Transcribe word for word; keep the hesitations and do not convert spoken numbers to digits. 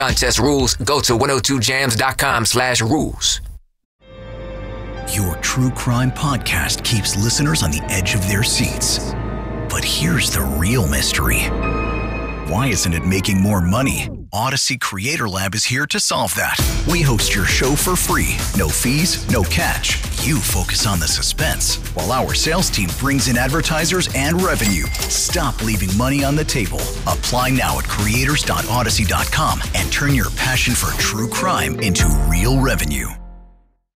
Contest rules, go to one oh two jams dot com slash rules. Your true crime podcast keeps listeners on the edge of their seats. But here's the real mystery. Why isn't it making more money? Odyssey Creator Lab is here to solve that. We host your show for free. No fees, no catch. You focus on the suspense, while our sales team brings in advertisers and revenue. Stop leaving money on the table. Apply now at creators dot odyssey dot com and turn your passion for true crime into real revenue.